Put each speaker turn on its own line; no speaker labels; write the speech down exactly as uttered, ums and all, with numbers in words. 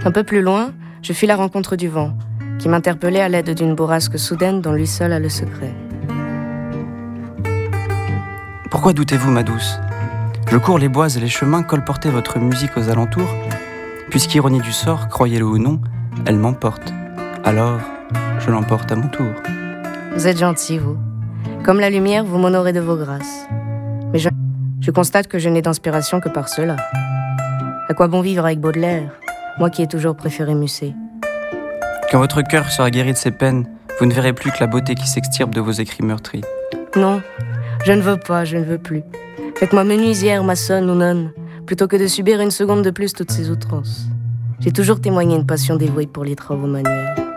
Un peu plus loin, je fis la rencontre du vent, qui m'interpellait à l'aide d'une bourrasque soudaine dont lui seul a le secret.
Pourquoi doutez-vous, ma douce ? Je cours les bois et les chemins, colporter votre musique aux alentours, puisqu'ironie du sort, croyez-le ou non, elle m'emporte. Alors, je l'emporte à mon tour.
Vous êtes gentil, vous. Comme la lumière, vous m'honorez de vos grâces. Mais je, je constate que je n'ai d'inspiration que par cela. À quoi bon vivre avec Baudelaire, moi qui ai toujours préféré Musset ?
Quand votre cœur sera guéri de ses peines, vous ne verrez plus que la beauté qui s'extirpe de vos écrits meurtris.
Non, je ne veux pas, je ne veux plus. Faites-moi menuisière, maçonne ou nonne, plutôt que de subir une seconde de plus toutes ces outrances. J'ai toujours témoigné une passion dévouée pour les travaux manuels.